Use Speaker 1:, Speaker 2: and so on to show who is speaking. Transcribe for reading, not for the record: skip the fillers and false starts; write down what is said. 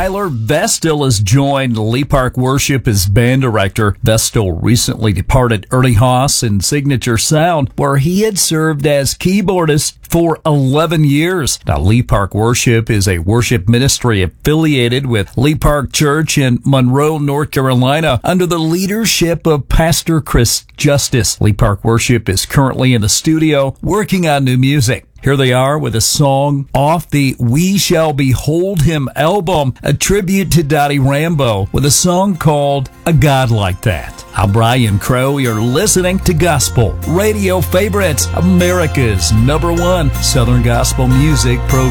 Speaker 1: Tyler Vestal has joined Lee Park Worship as band director. Vestal recently departed Ernie Haas and Signature Sound, where he had served as keyboardist for 11 years. Now, Lee Park Worship is a worship ministry affiliated with Lee Park Church in Monroe, North Carolina, under the leadership of Pastor Chris Justice. Lee Park Worship is currently in the studio working on new music. Here they are with a song off the We Shall Behold Him album, a tribute to Dottie Rambo, with a song called A God Like That. I'm Brian Crow. You're listening to Gospel Radio Favorites, America's #1 Southern Gospel music program.